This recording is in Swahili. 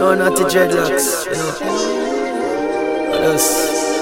No, not the dreadlocks, you know. What else?